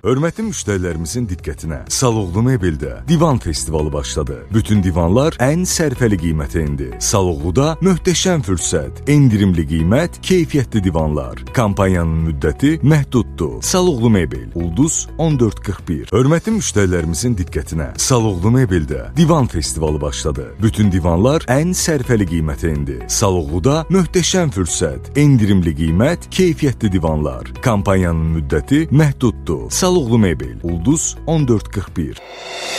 Hörmətli müştərilərimizin diqqətinə. Saloğlu Mebeldə Divan Festivalı başladı. Bütün divanlar ən sərfəli qiymətə indi. Saloğluda möhtəşəm fürsət, endirimli qiymət, keyfiyyətli divanlar. Kampanyanın müddəti məhduddur. Saloğlu Mebel, Ulduz 1441. Hörmətli müştərilərimizin diqqətinə. Saloğlu Mebeldə Divan Festivalı başladı. Bütün divanlar ən sərfəli qiymətə indi. Saloğluda möhtəşəm fürsət, endirimli qiymət, keyfiyyətli divanlar. Kampanyanın müddəti məhduddur. Saloğlu Mebel, Ulduz 1441.